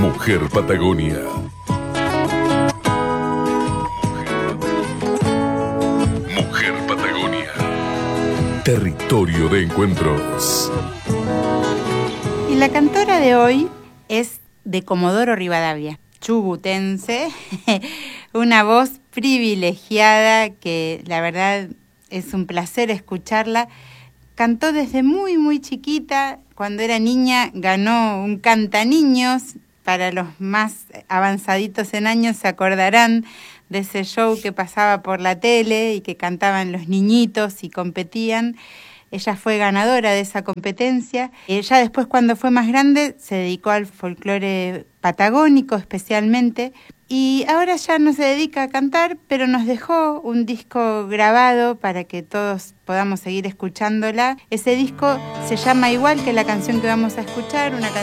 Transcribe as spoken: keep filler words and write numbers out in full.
Mujer Patagonia. Mujer Patagonia. Territorio de encuentros. Y la cantora de hoy es de Comodoro Rivadavia, chubutense, una voz privilegiada que la verdad es un placer escucharla. Cantó desde muy muy chiquita, cuando era niña ganó un cantaniños. Para los más avanzaditos en años se acordarán de ese show que pasaba por la tele y que cantaban los niñitos y competían. Ella fue ganadora de esa competencia. Ella después, cuando fue más grande, se dedicó al folclore patagónico especialmente. Y ahora ya no se dedica a cantar, pero nos dejó un disco grabado para que todos podamos seguir escuchándola. Ese disco se llama igual que la canción que vamos a escuchar, una canción